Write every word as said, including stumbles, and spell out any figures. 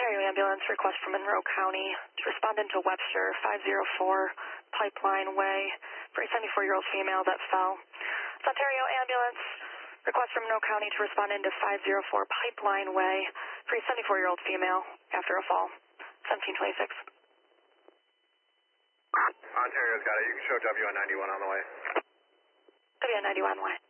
Ontario ambulance request from Monroe County to respond into Webster five oh four Pipeline Way for a seventy-four-year-old female that fell. It's Ontario ambulance request from Monroe County to respond into five oh four Pipeline Way for a seventy-four-year-old female after a fall. seventeen twenty-six. Ontario's got it. You can show W N ninety-one on the way. W N ninety-one on the way.